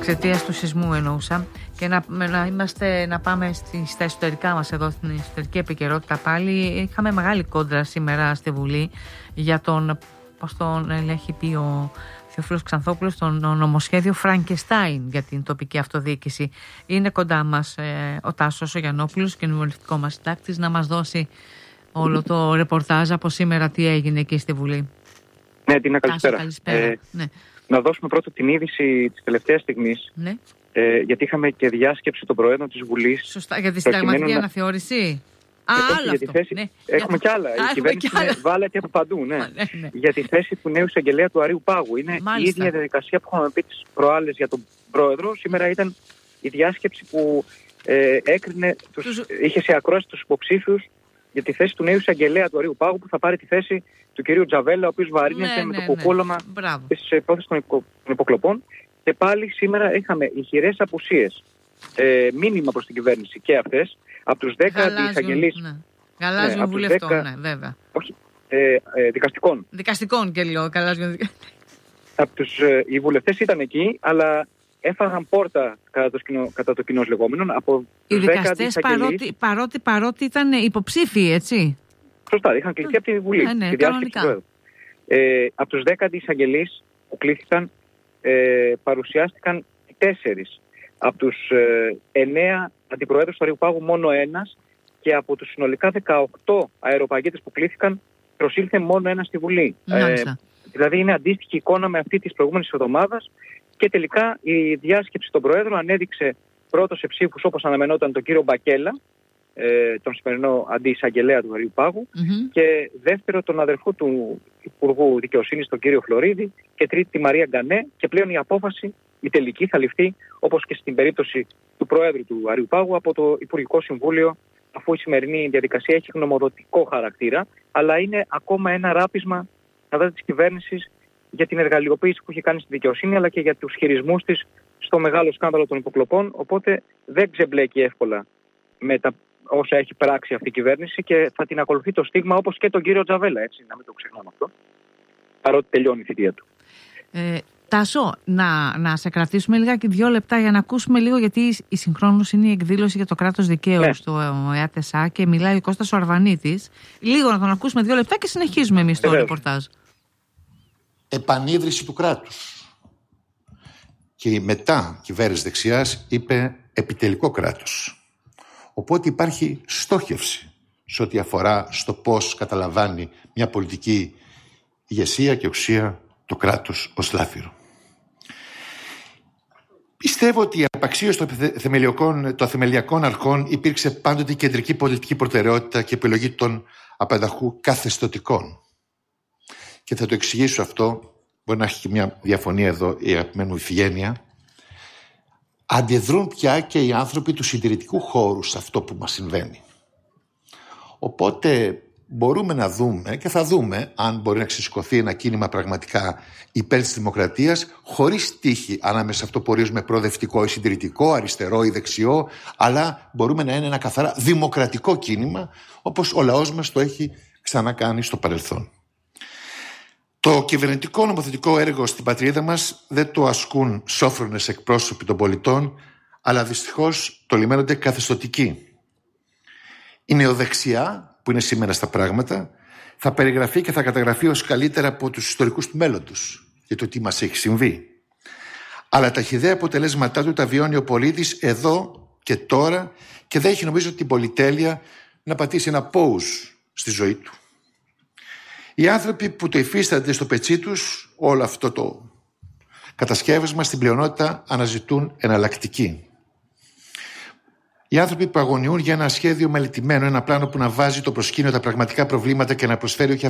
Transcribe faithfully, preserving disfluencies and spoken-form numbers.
εξαιτίας του σεισμού εννοούσα. Και να, να, είμαστε, να πάμε στη, στα εσωτερικά μας εδώ, στην εσωτερική επικαιρότητα πάλι. Είχαμε μεγάλη κόντρα σήμερα στη Βουλή για τον, πώς τον έχει πει ο Θεοφίλος Ξανθόπουλος, το νομοσχέδιο Φραγκεστάιν για την τοπική αυτοδιοίκηση. Είναι κοντά μας ε, ο Τάσος ο Γιαννόπουλος, κοινοβουλευτικό μας συντάκτης, να μας δώσει όλο το ρεπορτάζ από σήμερα τι έγινε εκεί στη Βουλή. Ναι, Τίνα, καλησπέρα. καλησπέρα. Ε, ναι. Να δώσουμε πρώτα την είδηση της τελευταίας στιγμής, ναι. ε, γιατί είχαμε και διάσκεψη των Προέδρων της Βουλής. Σωστά, για τη συνταγματική να... αναθεώρηση. Α, ε, άλλο για τη θέση... ναι. Έχουμε κι άλλα. Η κυβέρνηση βάλετε από παντού. Ναι. ναι, ναι. Για τη θέση του νέου εισαγγελέα του Αρείου Πάγου. Είναι Μάλιστα. η ίδια διαδικασία που είχαμε πει τις προάλλες για τον Πρόεδρο. Σήμερα ήταν η διάσκεψη που ε, έκρινε, τους, τους... είχε σε ακρόαση τους υποψήφιους για τη θέση του νέου εισαγγελέα του Αρείου Πάγου, που θα πάρει τη θέση του κυρίου Τζαβέλα, ο οποίος βαρύνεται ναι, με ναι, το κουκούλωμα ναι. της υπόθεσης των, υπο, των υποκλοπών. Και πάλι σήμερα είχαμε ηχηρές απουσίες. Ε, μήνυμα προς την κυβέρνηση και αυτές. Από τους δέκα εισαγγελείς. Ναι. Γαλάζιων ναι, βουλευτών, δέκα, ναι, βέβαια. Όχι, ε, ε, δικαστικών. Δικαστικών και λέω, γαλάζιων. Από τους, ε, οι βουλευτές ήταν εκεί, αλλά έφαγαν πόρτα κατά το, σκηνο, κατά το κοινός λεγόμενο. Από οι δικαστές παρότι, παρότι, παρότι ήταν υποψήφιοι, έτσι. Σωστά, είχαν κληθεί από τη Βουλή. Ναι, ναι, κανονικά. Ε, από τους δέκα εισαγγελείς που κλήθηκαν, ε, παρουσιάστηκαν τέσσερις. Από τους ε, εννέα αντιπροέδρους του Αρείου Πάγου μόνο ένας, και από τους συνολικά δεκαοκτώ αεροπαγίτες που κλήθηκαν προσήλθε μόνο ένα στη Βουλή. Ε, δηλαδή είναι αντίστοιχη εικόνα με αυτή της προηγούμενης εβδομάδας, και τελικά η διάσκεψη των Προέδρων ανέδειξε πρώτο σε ψήφους, όπως αναμενόταν, τον κύριο Μπακέλα, ε, τον σημερινό αντιεισαγγελέα του Αρείου Πάγου, mm-hmm. και δεύτερο τον αδερφό του Υπουργού Δικαιοσύνης, τον κύριο Φλωρίδη, και τρίτη τη Μαρία Γκανέ, και πλέον η απόφαση, η τελική, θα ληφθεί, όπως και στην περίπτωση του Προέδρου του Αρείου Πάγου, από το Υπουργικό Συμβούλιο, αφού η σημερινή διαδικασία έχει γνωμοδοτικό χαρακτήρα, αλλά είναι ακόμα ένα ράπισμα κατά της κυβέρνησης για την εργαλειοποίηση που έχει κάνει στη δικαιοσύνη, αλλά και για τους χειρισμούς της στο μεγάλο σκάνδαλο των υποκλοπών. Οπότε δεν ξεμπλέκει εύκολα με τα όσα έχει πράξει αυτή η κυβέρνηση, και θα την ακολουθεί το στίγμα, όπως και τον κύριο Τζαβέλα, έτσι, να μην το ξεχνάμε αυτό, παρότι τελειώνει η θητεία του. Ε, Τάσο, να, να σε κρατήσουμε λίγα και δύο λεπτά για να ακούσουμε λίγο, γιατί η συγχρόνως είναι η εκδήλωση για το κράτος δικαίου ναι. στο ΕΑΤΕΣΑ και μιλάει ο Κώστας ο Αρβανίτης. Λίγο να τον ακούσουμε δύο λεπτά και συνεχίζουμε εμείς το ρεπορτάζ. Επανίδρυση του κράτους. Και η μετά κυβέρνηση δεξιάς είπε επιτελικό κράτος. Οπότε υπάρχει στόχευση σε ό,τι αφορά στο πώς καταλαμβάνει μια πολιτική ηγεσία και ουσία το κράτος ως λάφυρο. Πιστεύω ότι η απαξίωση των θεμελιακών αρχών υπήρξε πάντοτε η κεντρική πολιτική προτεραιότητα και επιλογή των απανταχού καθεστωτικών. Και θα το εξηγήσω αυτό, μπορεί να έχει και μια διαφωνία εδώ η αγαπημένη μου Ιφηγένεια. Αντιδρούν πια και οι άνθρωποι του συντηρητικού χώρου σε αυτό που μας συμβαίνει. Οπότε μπορούμε να δούμε και θα δούμε αν μπορεί να ξεσηκωθεί ένα κίνημα πραγματικά υπέρ της δημοκρατίας, χωρίς τύχη ανάμεσα σε αυτό που ορίζουμε προοδευτικό ή συντηρητικό, αριστερό ή δεξιό, αλλά μπορούμε να είναι ένα καθαρά δημοκρατικό κίνημα, όπως ο λαός μας το έχει ξανακάνει στο παρελθόν. Το κυβερνητικό νομοθετικό έργο στην πατρίδα μας δεν το ασκούν σόφρονες εκπρόσωποι των πολιτών, αλλά δυστυχώς το λιμένονται καθεστωτικοί. Η νεοδεξιά, που είναι σήμερα στα πράγματα, θα περιγραφεί και θα καταγραφεί ως καλύτερα από τους ιστορικούς του μέλλοντος για το τι μας έχει συμβεί. Αλλά τα χυδαία αποτελέσματά του τα βιώνει ο πολίτης εδώ και τώρα, και δεν έχει, νομίζω, την πολυτέλεια να πατήσει ένα pause στη ζωή του. Οι άνθρωποι που το υφίστανται στο πετσί τους όλο αυτό το κατασκεύασμα, στην πλειονότητα αναζητούν εναλλακτική. Οι άνθρωποι που αγωνιούν για ένα σχέδιο μελετημένο, ένα πλάνο που να βάζει το προσκήνιο τα πραγματικά προβλήματα και να προσφέρει όχι